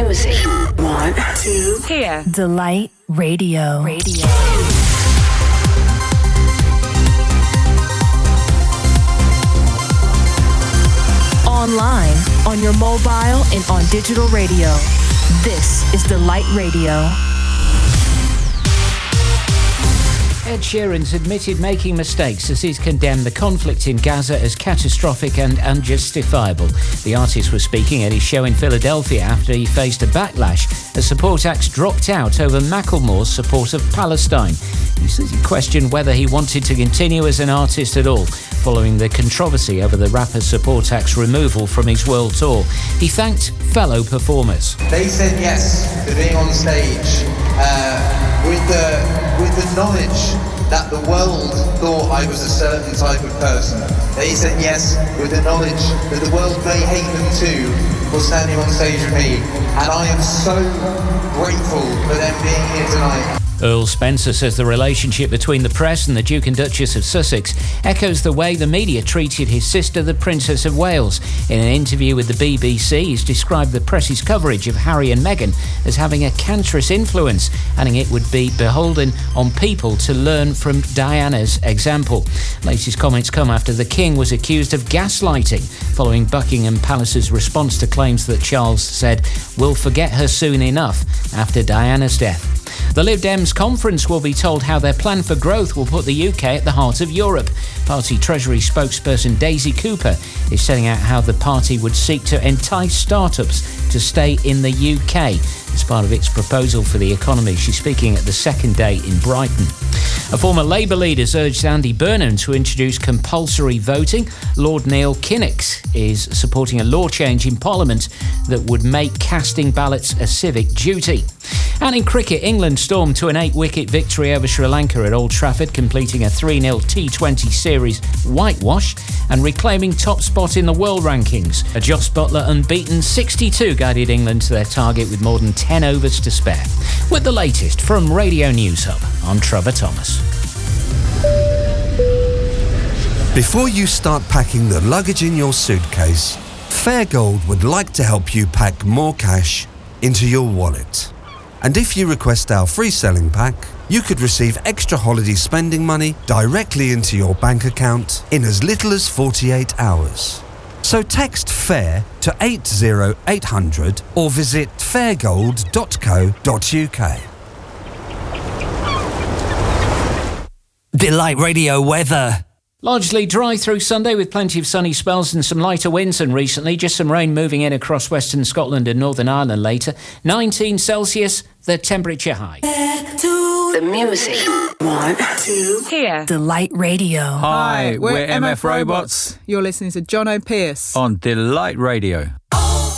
music. 1, 2. Here. Delight Radio. Online, on your mobile, and on digital radio. This is Delight Radio. Ed Sheeran's admitted making mistakes as he's condemned the conflict in Gaza as catastrophic and unjustifiable. The artist was speaking at his show in Philadelphia after he faced a backlash as support acts dropped out over Macklemore's support of Palestine. He says he questioned whether he wanted to continue as an artist at all, following the controversy over the rapper's support act's removal from his world tour. He thanked fellow performers. They said yes to being on stage with the knowledge that the world thought I was a certain type of person. They said yes with the knowledge that the world may hate them too for standing on stage with me. And I am so grateful for them being here tonight. Earl Spencer says the relationship between the press and the Duke and Duchess of Sussex echoes the way the media treated his sister, the Princess of Wales. In an interview with the BBC, he's described the press's coverage of Harry and Meghan as having a cancerous influence, adding it would be beholden on people to learn from Diana's example. Latest comments come after the King was accused of gaslighting, following Buckingham Palace's response to claims that Charles said, "We'll forget her soon enough," after Diana's death. The Lib Dems conference will be told how their plan for growth will put the UK at the heart of Europe. Party Treasury spokesperson Daisy Cooper is setting out how the party would seek to entice startups to stay in the UK as part of its proposal for the economy. She's speaking at the second day in Brighton. A former Labour leader has urged Andy Burnham to introduce compulsory voting. Lord Neil Kinnock is supporting a law change in Parliament that would make casting ballots a civic duty. And in cricket, England stormed to an 8-wicket victory over Sri Lanka at Old Trafford, completing a 3-0 T20 series whitewash and reclaiming top spot in the world rankings. A Jos Buttler unbeaten 62 guided England to their target with more than 10 overs to spare. With the latest from Radio News Hub, I'm Trevor Thomas. Before you start packing the luggage in your suitcase, Fairgold would like to help you pack more cash into your wallet. And if you request our free selling pack, you could receive extra holiday spending money directly into your bank account in as little as 48 hours. So text FAIR to 80800 or visit fairgold.co.uk. Delight Radio weather. Largely dry through Sunday with plenty of sunny spells and some lighter winds than recently. Just some rain moving in across western Scotland and Northern Ireland later. 19 Celsius, the temperature high. Back to the music. 1, 2. Here. Delight Radio. Hi, we're MF Robots. You're listening to John O'Pearce On Delight Radio.